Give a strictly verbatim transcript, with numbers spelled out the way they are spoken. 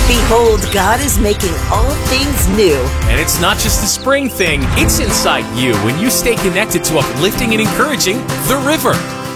Behold, God is making all things new. And it's not just a spring thing, it's inside you when you stay connected to uplifting and encouraging The River.